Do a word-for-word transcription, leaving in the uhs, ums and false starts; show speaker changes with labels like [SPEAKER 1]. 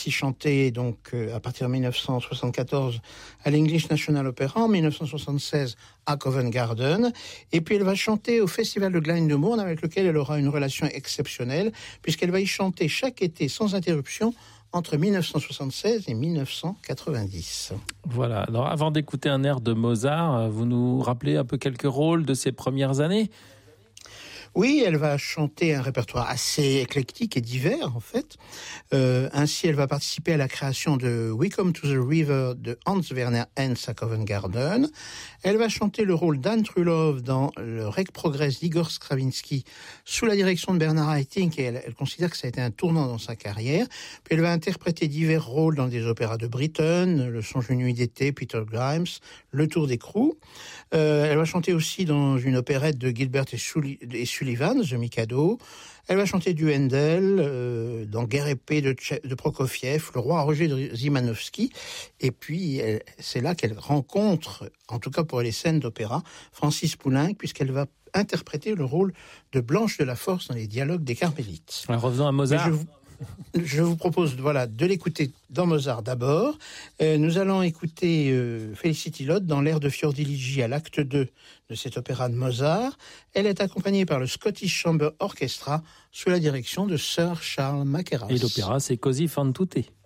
[SPEAKER 1] aussi chanté donc euh, à partir de dix-neuf cent soixante-quatorze à l'English National Opera, en dix-neuf cent soixante-seize à Covent Garden, et puis elle va chanter au Festival de Glyndebourne avec lequel elle aura une relation exceptionnelle puisqu'elle va y chanter chaque été sans interruption entre dix-neuf cent soixante-seize et dix-neuf cent quatre-vingt-dix.
[SPEAKER 2] Voilà. Alors, avant d'écouter un air de Mozart, vous nous rappelez un peu quelques rôles de ses premières années ?
[SPEAKER 1] Oui, elle va chanter un répertoire assez éclectique et divers, en fait. Euh, ainsi, elle va participer à la création de We Come to the River de Hans Werner Henze à Covent Garden. Elle va chanter le rôle d'Anne Trulove dans le Requiem Progress d'Igor Stravinsky sous la direction de Bernard Haitink, et elle, elle considère que ça a été un tournant dans sa carrière. Puis elle va interpréter divers rôles dans des opéras de Britten, Le Songe d'une nuit d'été, Peter Grimes, Le Tour d'écrou. Euh, elle va chanter aussi dans une opérette de Gilbert et, Sully, et Sullivan, The Mikado. Elle va chanter du Handel, euh, dans Guerre et paix de, Tche- de Prokofiev, Le Roi Roger de Szymanowski. Et puis, elle, c'est là qu'elle rencontre, en tout cas pour les scènes d'opéra, Francis Poulenc, puisqu'elle va interpréter le rôle de Blanche de la Force dans les dialogues des Carmélites.
[SPEAKER 2] Alors, revenons à Mozart.
[SPEAKER 1] Je vous, je vous propose voilà, de l'écouter dans Mozart d'abord. Euh, nous allons écouter euh, Felicity Lott dans l'air de Fiordiligi à l'acte deux de cet opéra de Mozart. Elle est accompagnée par le Scottish Chamber Orchestra sous la direction de Sir Charles Mackerras.
[SPEAKER 2] Et l'opéra, c'est Così fan tutte.